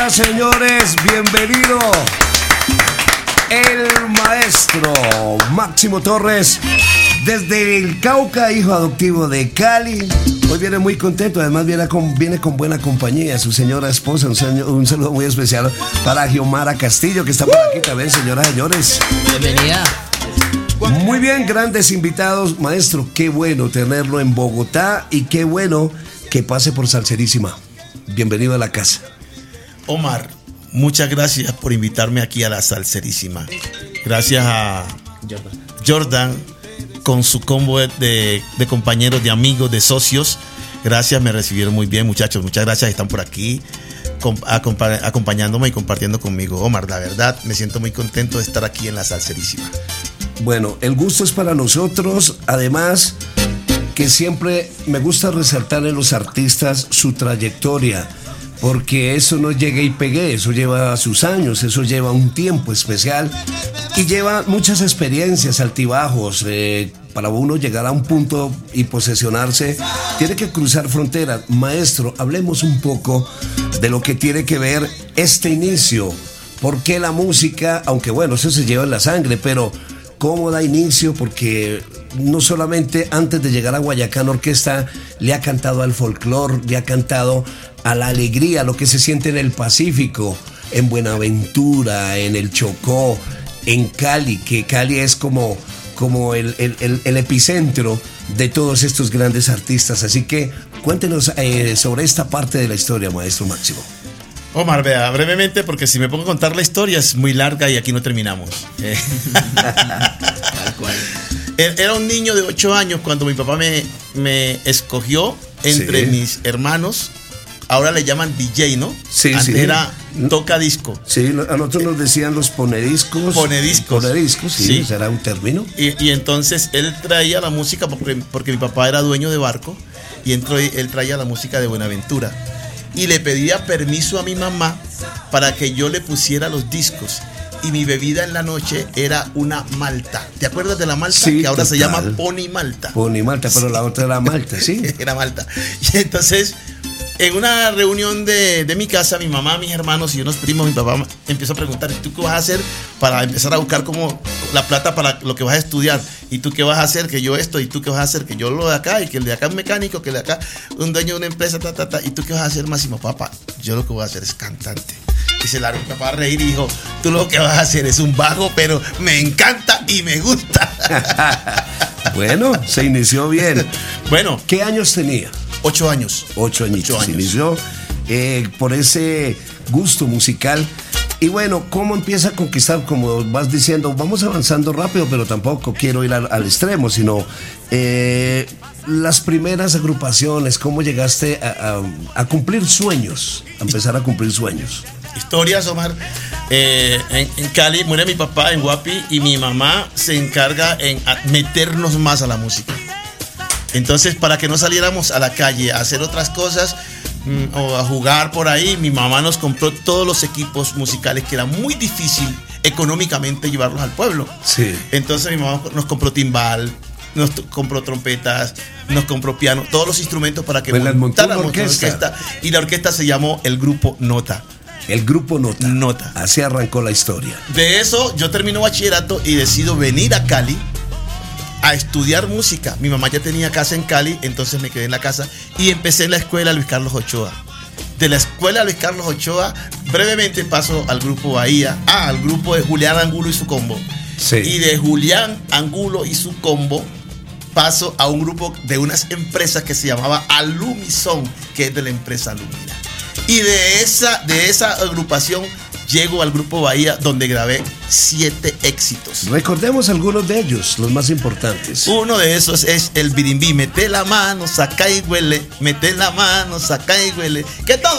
Señores, bienvenido el maestro Máximo Torres desde el Cauca, hijo adoptivo de Cali. Hoy viene muy contento, además viene con buena compañía, su señora esposa. Un saludo muy especial para Giomara Castillo, que está por aquí también, señoras y señores. Bienvenida. Muy bien, grandes invitados. Maestro, qué bueno tenerlo en Bogotá y qué bueno que pase por Salserísima. Bienvenido a la casa. Omar, muchas gracias por invitarme aquí a la Salserísima. Gracias a Jordan con su combo de compañeros, de amigos, de socios. Gracias, me recibieron muy bien, muchachos. Muchas gracias, están por aquí acompañándome y compartiendo conmigo. Omar, la verdad, me siento muy contento de estar aquí en la Salserísima. Bueno, el gusto es para nosotros. Además, que siempre me gusta resaltar en los artistas su trayectoria, porque eso no llega y pegué, eso lleva sus años, eso lleva un tiempo especial y lleva muchas experiencias, altibajos. Para uno llegar a un punto y posesionarse, tiene que cruzar fronteras. Maestro, hablemos un poco de lo que tiene que ver este inicio. ¿Por qué la música? Aunque bueno, eso se lleva en la sangre, pero ¿cómo da inicio? Porque no solamente antes de llegar a Guayacán Orquesta le ha cantado al folclore, le ha cantado a la alegría, lo que se siente en el Pacífico, en Buenaventura, en el Chocó, en Cali, que Cali es como el epicentro de todos estos grandes artistas. Así que cuéntenos sobre esta parte de la historia, maestro Máximo. Omar, vea, brevemente, porque si me pongo a contar la historia es muy larga y aquí no terminamos. Era un niño de 8 años cuando mi papá me escogió entre mis hermanos. Ahora le llaman DJ, ¿no? Sí, antes sí. Era toca disco. Sí, a nosotros nos decían los ponediscos. Ponediscos, sí, será un término. Y entonces él traía la música porque mi papá era dueño de barco y él traía la música de Buenaventura. Y le pedía permiso a mi mamá para que yo le pusiera los discos. Y mi bebida en la noche era una malta. ¿Te acuerdas de la malta? Sí, que ahora total. Se llama Pony Malta. Pony Malta, pero la otra era Malta, ¿sí? Era Malta. Y entonces, en una reunión de mi casa, mi mamá, mis hermanos y unos primos, mi papá empezó a preguntar: ¿tú qué vas a hacer para empezar a buscar como la plata para lo que vas a estudiar? ¿Y tú qué vas a hacer? Que yo esto. ¿Y tú qué vas a hacer? Que yo lo de acá. Y que el de acá es mecánico. Que el de acá un dueño de una empresa. ¿Y tú qué vas a hacer, Máximo? Papá, yo lo que voy a hacer es cantante. Y se largó mi papá a reír y dijo: tú lo que vas a hacer es un bajo, pero me encanta y me gusta. Bueno, se inició bien. Bueno, ¿qué años tenía? 8 años. 8 añitos. Se inició por ese gusto musical. Y bueno, ¿cómo empieza a conquistar? Como vas diciendo, vamos avanzando rápido, pero tampoco quiero ir al extremo, sino las primeras agrupaciones. ¿Cómo llegaste a cumplir sueños? A empezar a cumplir sueños. Historias, Omar. En Cali muere mi papá, en Guapi, y mi mamá se encarga en meternos más a la música. Entonces, para que no saliéramos a la calle a hacer otras cosas o a jugar por ahí, mi mamá nos compró todos los equipos musicales que era muy difícil económicamente llevarlos al pueblo. Sí. Entonces mi mamá nos compró timbal, nos compró trompetas, nos compró piano, todos los instrumentos para que montáramos orquesta. Y la orquesta se llamó el Grupo Nota. El Grupo Nota. Nota. Así arrancó la historia. De eso yo termino bachillerato y decido venir a Cali a estudiar música. Mi mamá ya tenía casa en Cali, entonces me quedé en la casa y empecé en la escuela Luis Carlos Ochoa. De la escuela Luis Carlos Ochoa, brevemente paso al Grupo Bahía, al grupo de Julián Angulo y su combo. Sí. Y de Julián Angulo y su combo paso a un grupo de unas empresas que se llamaba Alumison, que es de la empresa Lumina. Y de esa agrupación llego al Grupo Bahía, donde grabé 7 éxitos. Recordemos algunos de ellos, los más importantes. Uno de esos es el Birimbí. Mete la mano, saca y huele. Mete la mano, saca y huele. Que todo